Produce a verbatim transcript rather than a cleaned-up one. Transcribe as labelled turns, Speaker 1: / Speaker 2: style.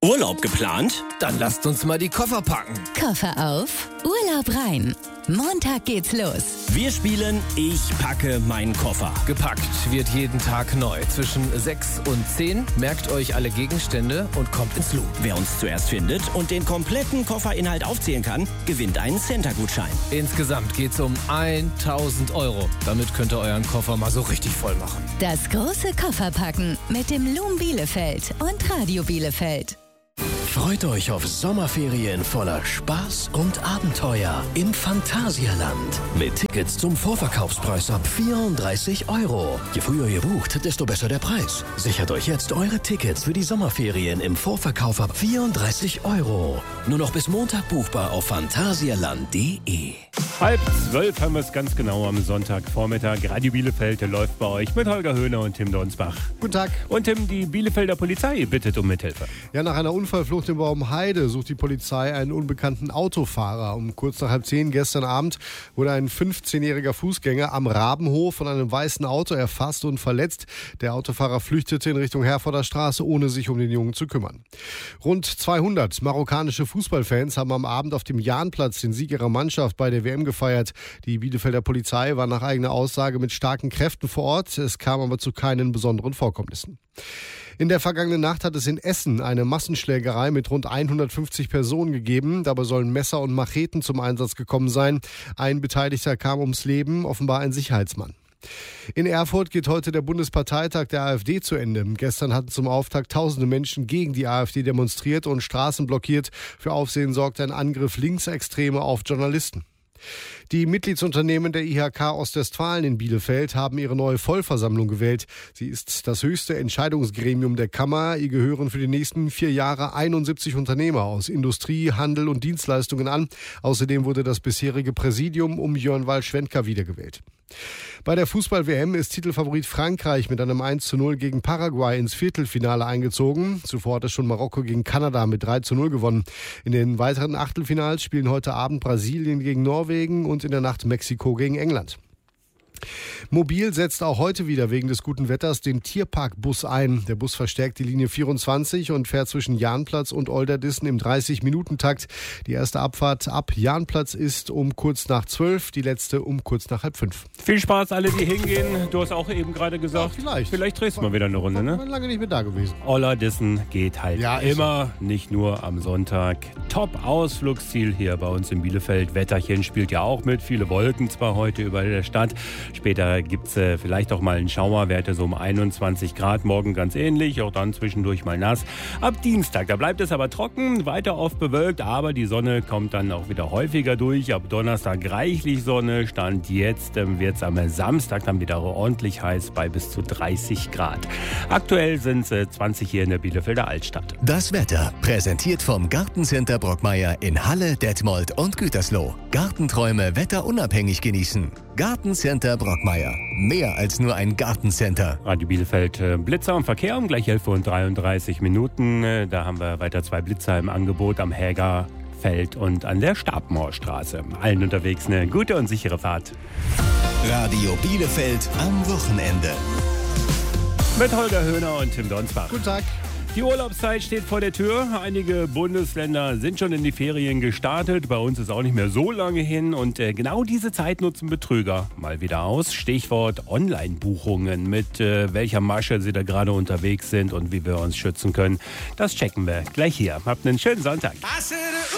Speaker 1: Urlaub geplant?
Speaker 2: Dann lasst uns mal die Koffer packen.
Speaker 3: Koffer auf, Urlaub rein. Montag geht's los.
Speaker 1: Wir spielen Ich packe meinen Koffer.
Speaker 2: Gepackt wird jeden Tag neu. Zwischen sechs und zehn merkt euch alle Gegenstände und kommt ins Loop.
Speaker 1: Wer uns zuerst findet und den kompletten Kofferinhalt aufzählen kann, gewinnt einen Center-Gutschein.
Speaker 2: Insgesamt geht's um tausend Euro. Damit könnt ihr euren Koffer mal so richtig voll machen.
Speaker 3: Das große Kofferpacken mit dem Loom Bielefeld und Radio Bielefeld.
Speaker 4: Freut euch auf Sommerferien voller Spaß und Abenteuer im Phantasialand. Mit Tickets zum Vorverkaufspreis ab vierunddreißig Euro. Je früher ihr bucht, desto besser der Preis. Sichert euch jetzt eure Tickets für die Sommerferien im Vorverkauf ab vierunddreißig Euro. Nur noch bis Montag buchbar auf phantasialand punkt de.
Speaker 5: Halb zwölf haben wir es ganz genau am Sonntagvormittag. Radio Bielefeld läuft bei euch mit Holger Höhner und Tim Donsbach.
Speaker 6: Guten Tag.
Speaker 5: Und Tim, die Bielefelder Polizei bittet um Mithilfe.
Speaker 6: Ja, nach einer Unfallflucht in Baumheide sucht die Polizei einen unbekannten Autofahrer. Um kurz nach halb zehn gestern Abend wurde ein fünfzehnjähriger Fußgänger am Rabenhof von einem weißen Auto erfasst und verletzt. Der Autofahrer flüchtete in Richtung Herforder Straße, ohne sich um den Jungen zu kümmern. Rund zweihundert marokkanische Fußballfans haben am Abend auf dem Jahnplatz den Sieg ihrer Mannschaft bei der W M gefeiert. Die Bielefelder Polizei war nach eigener Aussage mit starken Kräften vor Ort. Es kam aber zu keinen besonderen Vorkommnissen. In der vergangenen Nacht hat es in Essen eine Massenschlägerei mit rund hundertfünfzig Personen gegeben. Dabei sollen Messer und Macheten zum Einsatz gekommen sein. Ein Beteiligter kam ums Leben, offenbar ein Sicherheitsmann. In Erfurt geht heute der Bundesparteitag der AfD zu Ende. Gestern hatten zum Auftakt tausende Menschen gegen die AfD demonstriert und Straßen blockiert. Für Aufsehen sorgte ein Angriff Linksextreme auf Journalisten. Die Mitgliedsunternehmen der I H K Ostwestfalen in Bielefeld haben ihre neue Vollversammlung gewählt. Sie ist das höchste Entscheidungsgremium der Kammer. Ihr gehören für die nächsten vier Jahre einundsiebzig Unternehmer aus Industrie, Handel und Dienstleistungen an. Außerdem wurde das bisherige Präsidium um Jörn Wall-Schwendker wiedergewählt. Bei der Fußball-W M ist Titelfavorit Frankreich mit einem eins zu null gegen Paraguay ins Viertelfinale eingezogen. Zuvor hat es schon Marokko gegen Kanada mit drei zu null gewonnen. In den weiteren Achtelfinals spielen heute Abend Brasilien gegen Norwegen und in der Nacht Mexiko gegen England. Mobil setzt auch heute wieder wegen des guten Wetters den Tierparkbus ein. Der Bus verstärkt die Linie vierundzwanzig und fährt zwischen Jahnplatz und Olderdissen im dreißig-Minuten-Takt. Die erste Abfahrt ab Jahnplatz ist um kurz nach zwölf, die letzte um kurz nach halb fünf.
Speaker 5: Viel Spaß, alle, die hingehen. Du hast auch eben gerade gesagt,
Speaker 6: Ja, vielleicht.
Speaker 5: vielleicht drehst du mal wieder eine Runde,
Speaker 6: Ich
Speaker 5: ne?
Speaker 6: bin lange nicht mehr da gewesen.
Speaker 5: Olderdissen geht halt
Speaker 6: Ja, ist
Speaker 5: immer, nicht nur am Sonntag. Top-Ausflugsziel hier bei uns in Bielefeld. Wetterchen spielt ja auch mit. Viele Wolken zwar heute über der Stadt. Später gibt es äh, vielleicht auch mal einen Schauer. Werte so um einundzwanzig Grad. Morgen ganz ähnlich. Auch dann zwischendurch mal nass. Ab Dienstag, da bleibt es aber trocken. Weiter oft bewölkt. Aber die Sonne kommt dann auch wieder häufiger durch. Ab Donnerstag reichlich Sonne. Stand jetzt ähm, wird es am Samstag dann wieder ordentlich heiß bei bis zu dreißig Grad. Aktuell sind es äh, zwanzig hier in der Bielefelder Altstadt.
Speaker 4: Das Wetter präsentiert vom Gartencenter Brockmeier in Halle, Detmold und Gütersloh. Gartenträume wetterunabhängig genießen. Gartencenter Brockmeier. Mehr als nur ein Gartencenter.
Speaker 5: Radio Bielefeld äh, Blitzer am Verkehr um gleich elf Uhr und dreiunddreißig Minuten. Äh, da haben wir weiter zwei Blitzer im Angebot am Hägerfeld und an der Stabmoorstraße. Allen unterwegs eine gute und sichere Fahrt.
Speaker 4: Radio Bielefeld am Wochenende.
Speaker 5: Mit Holger Höhner und Tim Donsbach.
Speaker 6: Guten Tag.
Speaker 5: Die Urlaubszeit steht vor der Tür. Einige Bundesländer sind schon in die Ferien gestartet. Bei uns ist auch nicht mehr so lange hin. Und äh, genau diese Zeit nutzen Betrüger mal wieder aus. Stichwort Online-Buchungen. Mit äh, welcher Masche sie da gerade unterwegs sind und wie wir uns schützen können. Das checken wir gleich hier. Habt einen schönen Sonntag.